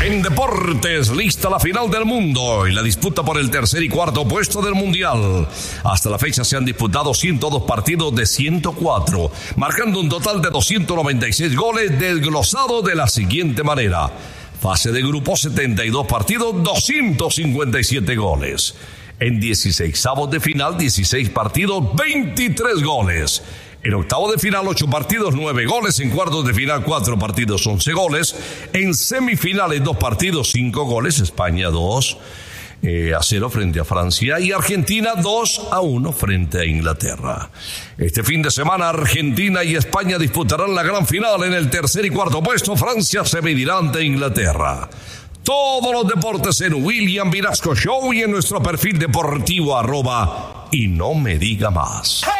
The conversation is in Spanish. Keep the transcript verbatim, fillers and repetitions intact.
En deportes, lista la final del mundo y la disputa por el tercer y cuarto puesto del mundial. Hasta la fecha se han disputado ciento dos partidos de ciento cuatro, marcando un total de doscientos noventa y seis goles, desglosado de la siguiente manera. Fase de grupo, setenta y dos partidos, doscientos cincuenta y siete goles. En dieciseisavos de final, dieciséis partidos, veintitrés goles. En octavo de final, ocho partidos, nueve goles. En cuartos de final, cuatro partidos, once goles. En semifinales, dos partidos, cinco goles. España, dos eh, a cero frente a Francia. Y Argentina, dos a uno frente a Inglaterra. Este fin de semana, Argentina y España disputarán la gran final. En el tercer y cuarto puesto, Francia se medirá ante Inglaterra. Todos los deportes en William Vinasco Show y en nuestro perfil deportivo arroba y no me diga más.